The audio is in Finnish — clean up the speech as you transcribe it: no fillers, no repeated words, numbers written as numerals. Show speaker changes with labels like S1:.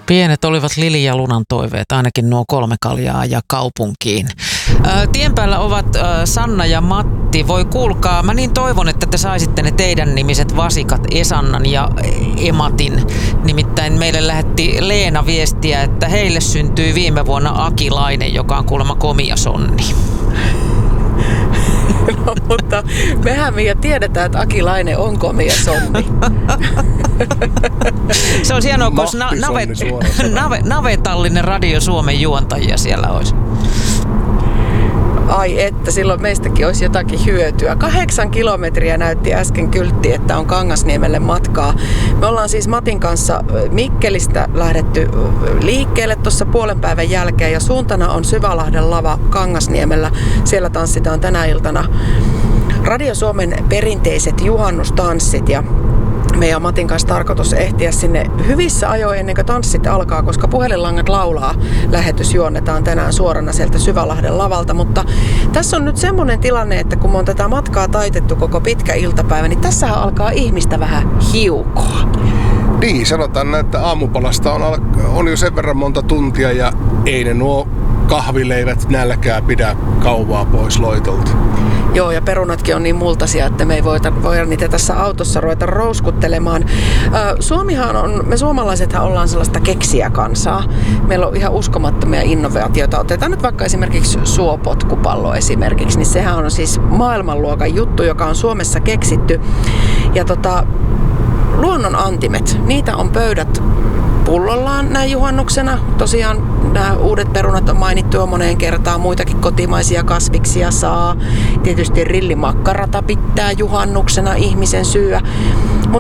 S1: Pienet olivat Lili ja Lunan toiveet, ainakin nuo 3 kaljaa ja kaupunkiin. Tien päällä ovat Sanna ja Matti. Voi kuulkaa, mä niin toivon, että te saisitte ne teidän nimiset vasikat Esannan ja Ematin. Nimittäin meille lähetti Leena viestiä, että heille syntyi viime vuonna Akilainen, joka on kuulemma komia sonni.
S2: No, mutta mehän Mia tiedetään, että Akilainen on komia sonni.
S1: Se on hienoa, kun navetallinen Radio Suomen juontajia siellä olisi.
S2: Ai että, silloin meistäkin olisi jotakin hyötyä. 8 kilometriä näytti äsken kyltti, että on Kangasniemelle matkaa. Me ollaan siis Matin kanssa Mikkelistä lähdetty liikkeelle tuossa puolen päivän jälkeen ja suuntana on Syvälahden lava Kangasniemellä. Siellä tanssitaan tänä iltana Radio Suomen perinteiset juhannustanssit ja meidän Matin kanssa tarkoitus ehtiä sinne hyvissä ajoin ennen kuin tanssit alkaa, koska puhelinlangat laulaa. Lähetys juonnetaan tänään suorana sieltä Syvälahden lavalta, mutta tässä on nyt semmoinen tilanne, että kun me on tätä matkaa taitettu koko pitkä iltapäivä, niin tässähän alkaa ihmistä vähän hiukoa.
S3: Niin, sanotaan näin, että aamupalasta on jo sen verran monta tuntia ja ei ne nuo kahvileivät nälkää pidä kauvaa pois loitolta.
S2: Joo, ja perunatkin on niin multaisia, että me ei voida niitä tässä autossa ruveta rouskuttelemaan. Me suomalaisethan ollaan sellaista keksijäkansaa. Meillä on ihan uskomattomia innovaatioita. Otetaan nyt vaikka esimerkiksi suopotkupallo esimerkiksi, niin sehän on siis maailmanluokan juttu, joka on Suomessa keksitty. Ja luonnon antimet, niitä on pöydät pullollaan näin juhannuksena. Tosiaan nämä uudet perunat on mainittu jo moneen kertaan, muitakin kotimaisia kasviksia saa. Tietysti rillimakkarata pitää juhannuksena ihmisen syödä.